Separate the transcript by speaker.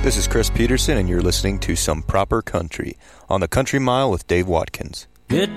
Speaker 1: This is Chris Peterson, and you're listening to Some Proper Country on the Country Mile with Dave Watkins.